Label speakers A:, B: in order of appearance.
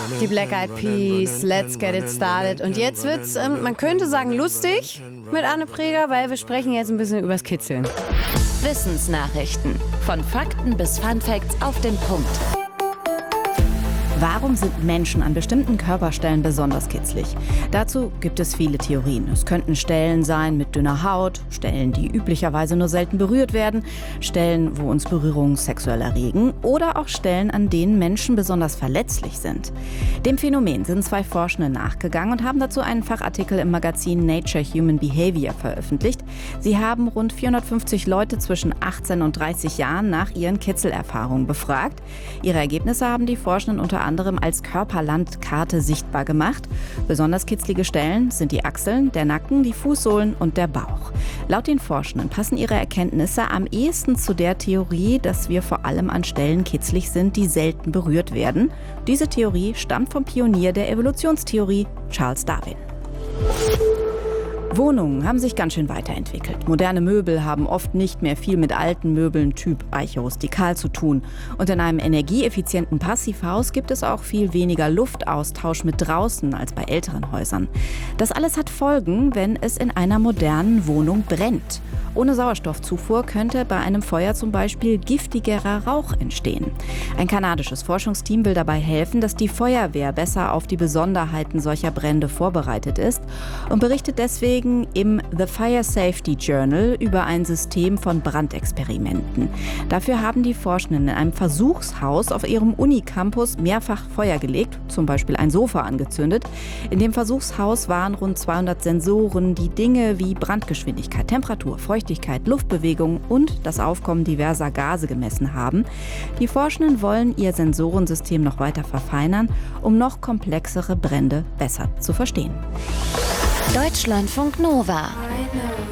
A: Die Black Eyed Peas, Let's Get It Started. Und jetzt wird's, man könnte sagen, lustig mit Anne Preger, weil wir sprechen jetzt ein bisschen übers Kitzeln.
B: Wissensnachrichten. Von Fakten bis Funfacts auf den Punkt.
C: Warum sind Menschen an bestimmten Körperstellen besonders kitzlig? Dazu gibt es viele Theorien. Es könnten Stellen sein mit dünner Haut, Stellen, die üblicherweise nur selten berührt werden, Stellen, wo uns Berührungen sexuell erregen oder auch Stellen, an denen Menschen besonders verletzlich sind. Dem Phänomen sind 2 Forschende nachgegangen und haben dazu einen Fachartikel im Magazin Nature Human Behavior veröffentlicht. Sie haben rund 450 Leute zwischen 18 und 30 Jahren nach ihren Kitzelerfahrungen befragt. Ihre Ergebnisse haben die Forschenden unter anderem als Körperlandkarte sichtbar gemacht. Besonders kitzlige Stellen sind die Achseln, der Nacken, die Fußsohlen und der Bauch. Laut den Forschenden passen ihre Erkenntnisse am ehesten zu der Theorie, dass wir vor allem an Stellen kitzlig sind, die selten berührt werden. Diese Theorie stammt vom Pionier der Evolutionstheorie, Charles Darwin. Wohnungen haben sich ganz schön weiterentwickelt. Moderne Möbel haben oft nicht mehr viel mit alten Möbeln Typ Eiche-Rustikal zu tun. Und in einem energieeffizienten Passivhaus gibt es auch viel weniger Luftaustausch mit draußen als bei älteren Häusern. Das alles hat Folgen, wenn es in einer modernen Wohnung brennt. Ohne Sauerstoffzufuhr könnte bei einem Feuer zum Beispiel giftigerer Rauch entstehen. Ein kanadisches Forschungsteam will dabei helfen, dass die Feuerwehr besser auf die Besonderheiten solcher Brände vorbereitet ist und berichtet deswegen im The Fire Safety Journal über ein System von Brandexperimenten. Dafür haben die Forschenden in einem Versuchshaus auf ihrem Unicampus mehrfach Feuer gelegt, zum Beispiel ein Sofa angezündet. In dem Versuchshaus waren rund 200 Sensoren, die Dinge wie Brandgeschwindigkeit, Temperatur, Feuchtigkeit, Luftbewegung und das Aufkommen diverser Gase gemessen haben. Die Forschenden wollen ihr Sensorensystem noch weiter verfeinern, um noch komplexere Brände besser zu verstehen.
B: Deutschlandfunk Nova.